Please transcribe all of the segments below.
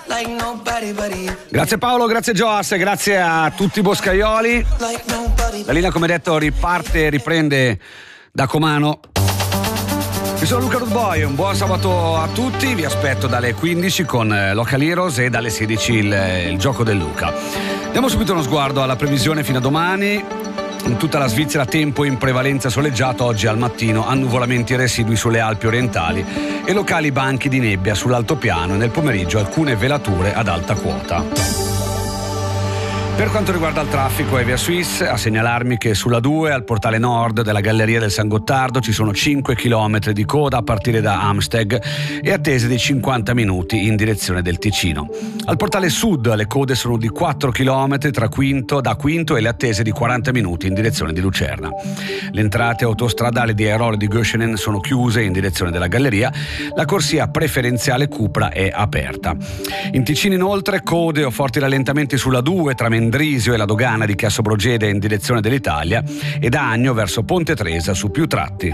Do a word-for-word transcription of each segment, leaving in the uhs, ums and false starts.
Grazie Paolo, grazie Joas, grazie a tutti i boscaioli. La linea, come detto, riparte e riprende da Comano. Io sono Luca Rudboy, un buon sabato a tutti, vi aspetto dalle quindici con Local Heroes e dalle sedici il, il gioco del Luca. Diamo subito uno sguardo alla previsione fino a domani. In tutta la Svizzera tempo in prevalenza soleggiato, oggi al mattino annuvolamenti residui sulle Alpi orientali e locali banchi di nebbia sull'altopiano e nel pomeriggio alcune velature ad alta quota. Per quanto riguarda il traffico e via Swiss, a segnalarmi che sulla due al portale nord della Galleria del San Gottardo ci sono cinque chilometri di coda a partire da Amsteg e attese di cinquanta minuti in direzione del Ticino. Al portale sud le code sono di quattro chilometri tra Quinto, da Quinto e le attese di quaranta minuti in direzione di Lucerna. Le entrate autostradali di Airolo e di Göschenen sono chiuse in direzione della Galleria, la corsia preferenziale Cupra è aperta. In Ticino inoltre code o forti rallentamenti sulla due tra Mendrisio e la dogana di Chiassobrogede in direzione dell'Italia e da Agno verso Ponte Tresa su più tratti.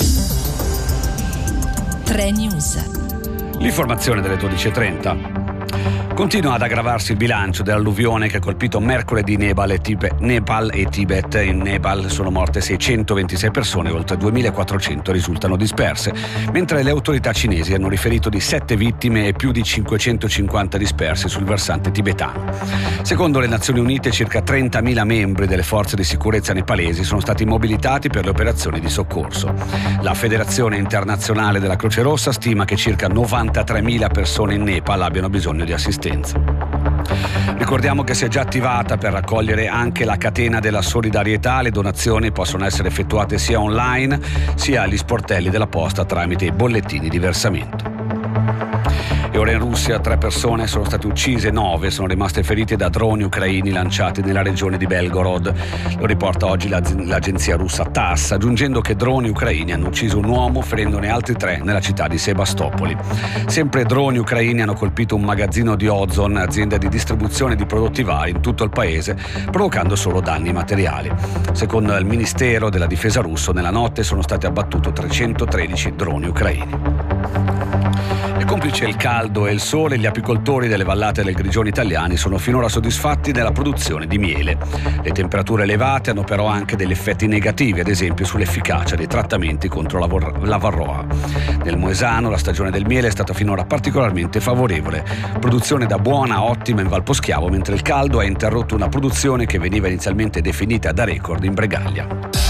tre News. L'informazione delle dodici e trenta. Continua ad aggravarsi il bilancio dell'alluvione che ha colpito mercoledì Nepal e, Tibet, Nepal e Tibet. In Nepal sono morte seicentoventisei persone e oltre duemilaquattrocento risultano disperse, mentre le autorità cinesi hanno riferito di sette vittime e più di cinquecentocinquanta dispersi sul versante tibetano. Secondo le Nazioni Unite, circa trentamila membri delle forze di sicurezza nepalesi sono stati mobilitati per le operazioni di soccorso. La Federazione Internazionale della Croce Rossa stima che circa novantatremila persone in Nepal abbiano bisogno di assistenza. Ricordiamo che si è già attivata per raccogliere anche la catena della solidarietà. Le donazioni possono essere effettuate sia online sia agli sportelli della posta tramite i bollettini di versamento. E ora in Russia tre persone sono state uccise, nove sono rimaste ferite da droni ucraini lanciati nella regione di Belgorod. Lo riporta oggi l'agenzia russa TASS, aggiungendo che droni ucraini hanno ucciso un uomo, ferendone altri tre nella città di Sebastopoli. Sempre droni ucraini hanno colpito un magazzino di Ozon, azienda di distribuzione di prodotti vari in tutto il paese, provocando solo danni materiali. Secondo il Ministero della Difesa russo, nella notte sono stati abbattuti trecentotredici droni ucraini. E complice il caldo e il sole, gli apicoltori delle vallate del Grigione italiani sono finora soddisfatti della produzione di miele. Le temperature elevate hanno però anche degli effetti negativi, ad esempio sull'efficacia dei trattamenti contro la, vor- la varroa. Nel Moesano la stagione del miele è stata finora particolarmente favorevole. Produzione da buona a ottima in Valposchiavo, mentre il caldo ha interrotto una produzione che veniva inizialmente definita da record in Bregaglia.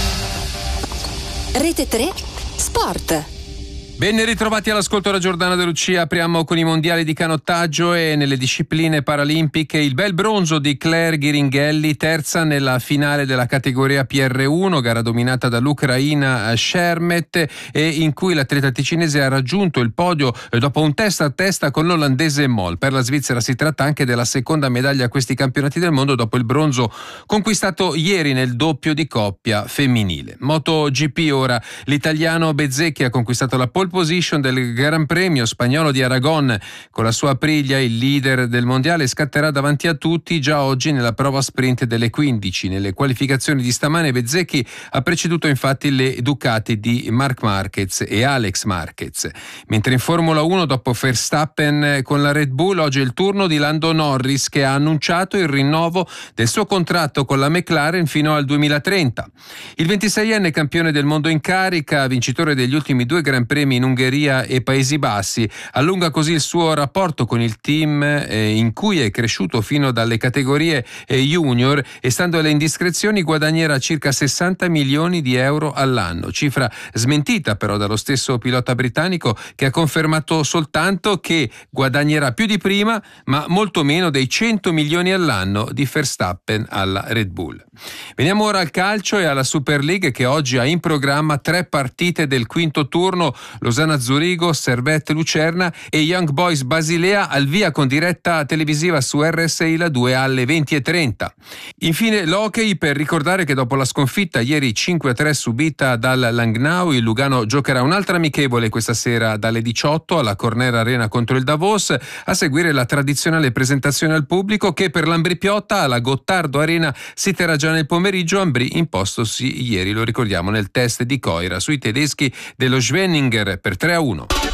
Rete tre Sport. Ben ritrovati all'ascolto da Giordana De Lucia. Apriamo con i mondiali di canottaggio e nelle discipline paralimpiche il bel bronzo di Claire Ghiringhelli, terza nella finale della categoria P R uno, gara dominata dall'ucraina Shermet e in cui l'atleta ticinese ha raggiunto il podio dopo un testa a testa con l'olandese Moll. Per la Svizzera si tratta anche della seconda medaglia a questi campionati del mondo dopo il bronzo conquistato ieri nel doppio di coppia femminile. MotoGP ora, l'italiano Bezzecchi ha conquistato la pole position del Gran Premio spagnolo di Aragon. Con la sua Aprilia il leader del mondiale scatterà davanti a tutti già oggi nella prova sprint delle quindici. Nelle qualificazioni di stamane Bezzecchi ha preceduto infatti le Ducati di Marc Marquez e Alex Marquez. Mentre in Formula uno dopo Verstappen con la Red Bull oggi è il turno di Lando Norris, che ha annunciato il rinnovo del suo contratto con la McLaren fino al duemilatrenta. Il ventiseienne campione del mondo in carica, vincitore degli ultimi due Gran Premi in Ungheria e Paesi Bassi, allunga così il suo rapporto con il team eh, in cui è cresciuto fino dalle categorie eh, junior e, stando alle indiscrezioni, guadagnerà circa sessanta milioni di euro all'anno, cifra smentita però dallo stesso pilota britannico, che ha confermato soltanto che guadagnerà più di prima ma molto meno dei cento milioni all'anno di Verstappen alla Red Bull. Veniamo ora al calcio e alla Super League, che oggi ha in programma tre partite del quinto turno: Losanna Zurigo, Servette Lucerna e Young Boys Basilea, al via con diretta televisiva su R S I La due alle venti e trenta. Infine l'hockey, per ricordare che dopo la sconfitta ieri cinque a tre subita dal Langnau, il Lugano giocherà un'altra amichevole questa sera dalle diciotto alla Corner Arena contro il Davos, a seguire la tradizionale presentazione al pubblico che per l'Ambri Piotta alla Gottardo Arena si terrà già nel pomeriggio. Ambri impostosi ieri, lo ricordiamo, nel test di Coira sui tedeschi dello Schwenninger per tre a uno.